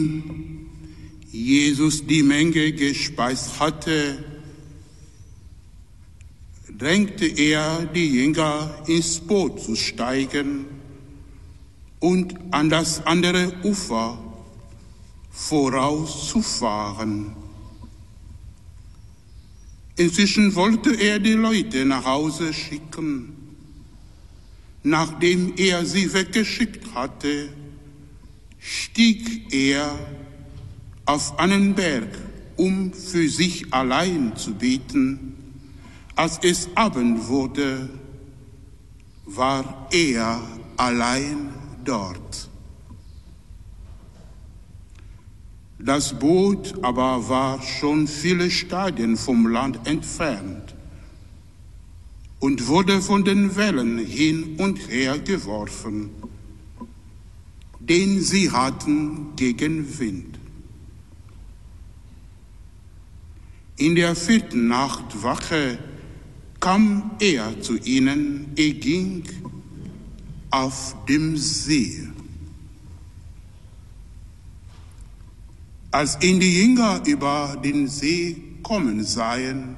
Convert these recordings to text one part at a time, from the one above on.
Jesus die Menge gespeist hatte, drängte er die Jünger ins Boot zu steigen und an das andere Ufer vorauszufahren. Inzwischen wollte er die Leute nach Hause schicken. Nachdem er sie weggeschickt hatte, stieg er auf einen Berg, um für sich allein zu beten. Als es Abend wurde, war er allein dort. Das Boot aber war schon viele Stadien vom Land entfernt und wurde von den Wellen hin und her geworfen, denn sie hatten Gegenwind. In der 4. Nachtwache kam er zu ihnen, er ging auf dem See. Als ihn die Jünger über den See kommen sahen,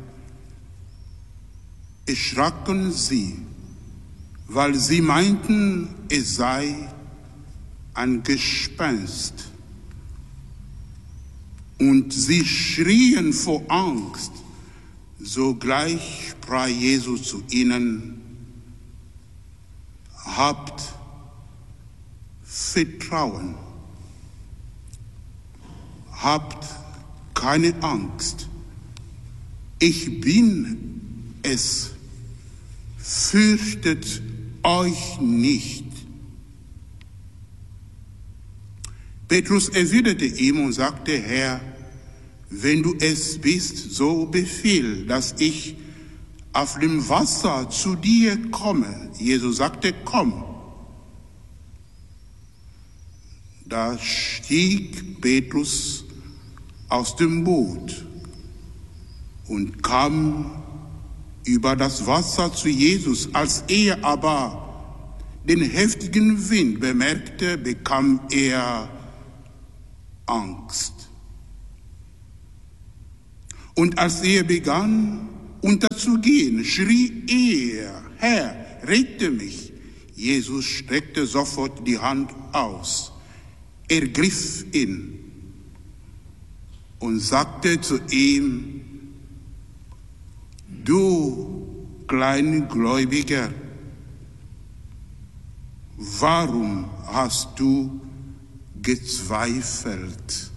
erschraken sie, weil sie meinten, es sei ein Gespenst. Und sie schrien vor Angst. Sogleich sprach Jesus zu ihnen: Habt Vertrauen. Habt keine Angst. Ich bin es. Fürchtet euch nicht. Petrus erwiderte ihm und sagte: Herr, wenn du es bist, so befiehl, dass ich auf dem Wasser zu dir komme. Jesus sagte: Komm. Da stieg Petrus aus dem Boot und kam über das Wasser zu Jesus. Als er aber den heftigen Wind bemerkte, bekam er Angst. Und als er begann, unterzugehen, schrie er: Herr, rette mich. Jesus streckte sofort die Hand aus, ergriff ihn und sagte zu ihm: Du Kleingläubiger, warum hast du gezweifelt?